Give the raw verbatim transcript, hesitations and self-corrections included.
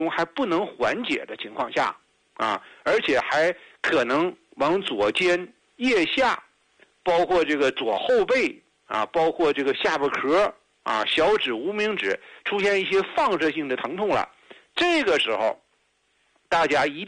还不能缓解的情况下，啊，而且还可能往左肩、腋下，包括这个左后背啊，包括这个下巴壳啊、小指、无名指出现一些放射性的疼痛了，这个时候大家一定